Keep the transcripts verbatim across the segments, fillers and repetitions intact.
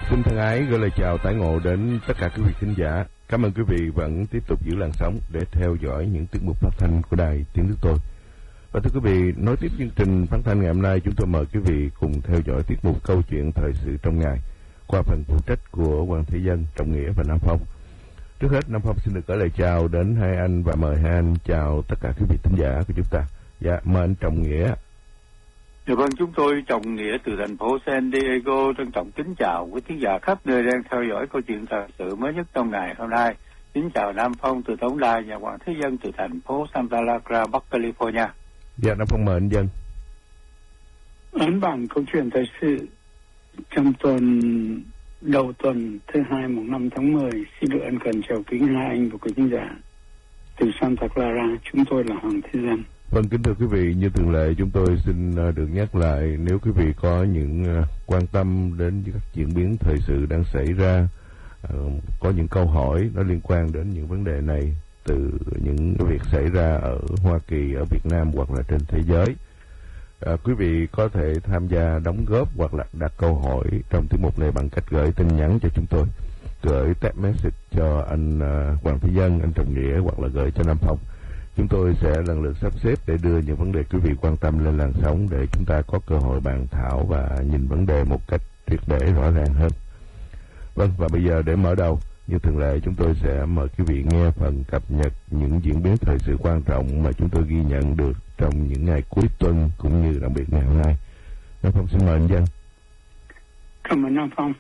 Xin thân ái gửi lời chào tái ngộ đến tất cả quý vị khán giả. Cảm ơn quý vị vẫn tiếp tục giữ làn sóng để theo dõi những tiết mục phát thanh của đài Tiếng Nước Tôi. Và thưa quý vị, nối tiếp chương trình phát thanh ngày hôm nay, chúng tôi mời quý vị cùng theo dõi tiết mục câu chuyện thời sự trong ngày qua phần phụ trách của Hoàng Thế Dân, Trọng Nghĩa và Nam Phong. Trước hết, Nam Phong xin được gửi lời chào đến hai anh và mời hai anh chào tất cả quý vị thính giả của chúng ta. Dạ, mời anh Trọng Nghĩa. Dạ vâng, chúng tôi Trọng Nghĩa từ thành phố San Diego trân trọng kính chào quý khán giả khắp nơi đang theo dõi câu chuyện thời sự mới nhất trong ngày hôm nay. Kính chào Nam Phong từ Tổng Đài và Hoàng Thế Dân từ thành phố Santa Clara, Bắc California. Dạ, Nam Phong mời anh Dân. Ấn bản câu chuyện thời sự trong tuần đầu tuần thứ hai mùng năm tháng mười, xin được ân cần chào kính hai anh và quý khán giả từ Santa Clara. Chúng tôi là Hoàng Thế Dân. Vâng, kính thưa quý vị, như thường lệ chúng tôi xin được nhắc lại, nếu quý vị có những quan tâm đến các diễn biến thời sự đang xảy ra, có những câu hỏi nó liên quan đến những vấn đề này từ những việc xảy ra ở Hoa Kỳ, ở Việt Nam hoặc là trên thế giới, à, quý vị có thể tham gia đóng góp hoặc là đặt câu hỏi trong tiết mục này bằng cách gửi tin nhắn cho chúng tôi, gửi text message cho anh uh, Hoàng Thế Dân, anh Trọng Nghĩa hoặc là gửi cho Nam Phong. Chúng tôi sẽ lần lượt sắp xếp để đưa những vấn đề quý vị quan tâm lên làn sóng để chúng ta có cơ hội bàn thảo và nhìn vấn đề một cách triệt để rõ ràng hơn. Vâng, và bây giờ để mở đầu, như thường lệ chúng tôi sẽ mời quý vị nghe phần cập nhật những diễn biến thời sự quan trọng mà chúng tôi ghi nhận được trong những ngày cuối tuần cũng như đặc biệt ngày hôm nay. Nam Phong xin mời anh Dân. Cảm ơn Nam Phong.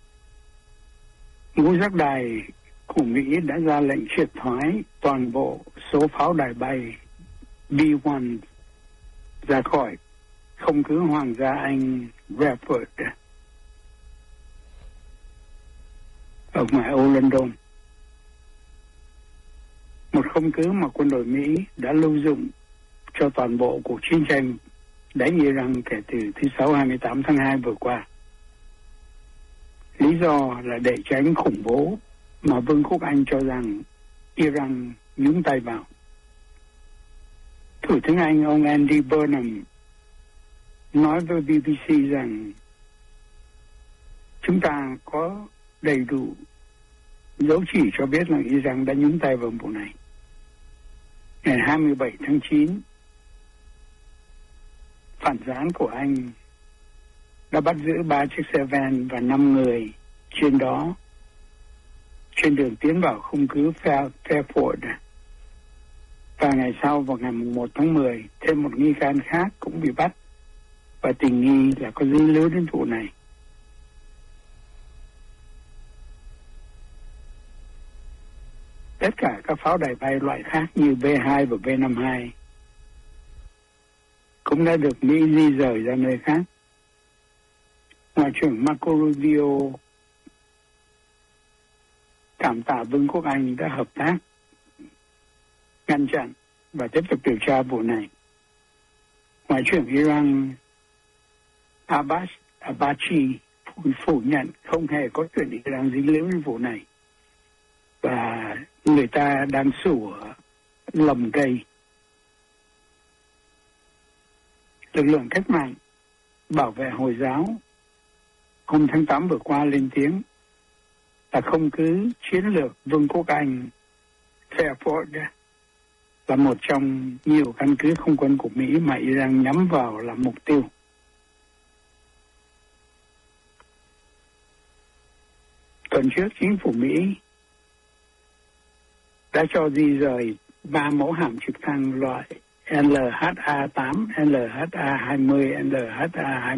Ngũ giác đài của Mỹ đã ra lệnh triệt thoái toàn bộ số pháo đài bay B một ra khỏi không cứ Hoàng gia Anh Bradford ở ngoài ô London. Một không cứ mà quân đội Mỹ đã lưu dụng cho toàn bộ cuộc chiến tranh đánh Iran kể từ thứ Sáu hai mươi tám tháng hai vừa qua. Lý do là để tránh khủng bố mà Vương quốc Anh cho rằng Iran nhúng tay vào. Thủ tướng Anh ông Andy Burnham nói với B B C rằng chúng ta có đầy đủ dấu chỉ cho biết là Iran đã nhúng tay vào vụ này. Ngày hai mươi bảy tháng chín, phản gián của Anh đã bắt giữ ba chiếc xe van và năm người trên đó trên đường tiến vào khung cứ Fairford. Và ngày sau vào ngày một tháng mười, thêm một nghi can khác cũng bị bắt và tình nghi là có dính líu đến vụ này. Tất cả các pháo đài bay loại khác như B hai và B năm mươi hai cũng đã được Mỹ di rời ra nơi khác. Ngoại trưởng Marco Rubio cảm tạ Vương quốc Anh đã hợp tác ngăn chặn và tiếp tục điều tra vụ này. Ngoại trưởng Iran Abbas Araghchi phủ nhận không hề có chuyện Iran dính líu đến vụ này và người ta đang sủa lầm cây. Lực lượng cách mạng bảo vệ Hồi giáo hôm tháng tám vừa qua lên tiếng là không cứ chiến lược Vương quốc Anh Fairford là một trong nhiều căn cứ không quân của Mỹ mà Iran nhắm vào làm mục tiêu. Tuần trước, chính phủ Mỹ đã cho di rời ba mẫu hạm trực thăng loại L H A tám, L H A hai mươi, L H A hai